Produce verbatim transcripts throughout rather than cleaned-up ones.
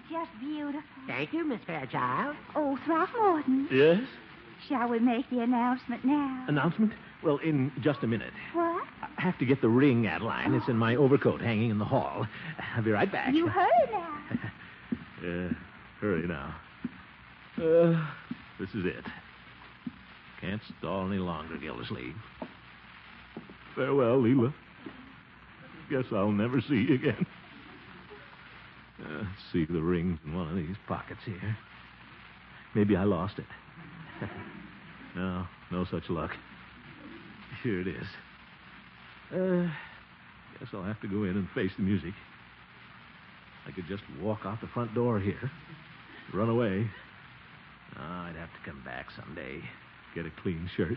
just beautiful. Thank you, Miss Fairchild. Oh, Throckmorton, Yes? shall we make the announcement now? Announcement? Well, in just a minute. What? I have to get the ring, Adeline. It's in my overcoat hanging in the hall. I'll be right back. You hurry now. Uh, hurry now. Uh, this is it. Can't stall any longer, Gildersleeve. Farewell, Leela. Guess I'll never see you again. Uh, let's see, the ring's in one of these pockets here. Maybe I lost it. No, no such luck. Here it is. Uh, guess I'll have to go in and face the music. I could just walk out the front door here, run away. Oh, I'd have to come back someday, get a clean shirt.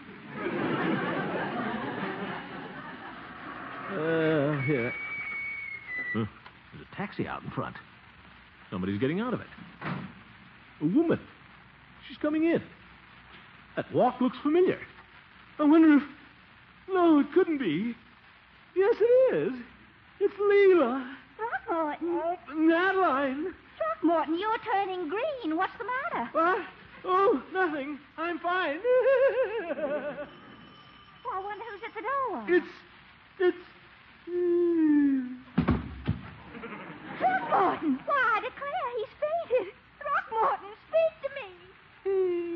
Uh, here. Huh, there's a taxi out in front. Somebody's getting out of it. A woman. She's coming in. That walk looks familiar. I wonder if... No, it couldn't be. Yes, it is. It's Leela. Throckmorton. Oh, Adeline. Throckmorton, you're turning green. What's the matter? What? Oh, nothing. I'm fine. Oh, I wonder who's at the door. It's... It's...